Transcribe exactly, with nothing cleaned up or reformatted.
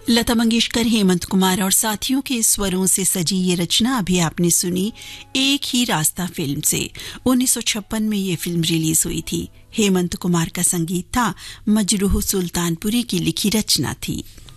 लता मंगेशकर, हेमंत कुमार और साथियों के स्वरों से सजी ये रचना अभी आपने सुनी एक ही रास्ता फिल्म से। उन्नीस सौ छप्पन में ये फिल्म रिलीज हुई थी। हेमंत कुमार का संगीत था, मजरूह सुल्तानपुरी की लिखी रचना थी।